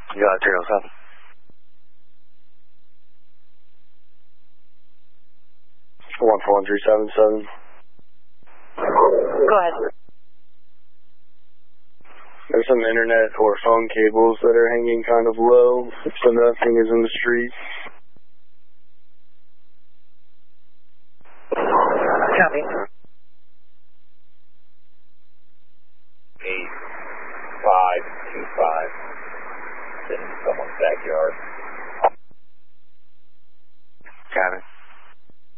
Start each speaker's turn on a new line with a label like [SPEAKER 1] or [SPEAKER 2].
[SPEAKER 1] You got 307. One 41377.
[SPEAKER 2] Go ahead.
[SPEAKER 1] There's some internet or phone cables that are hanging kind of low, so nothing is in the street.
[SPEAKER 2] Copy.
[SPEAKER 3] 8525. In someone's backyard.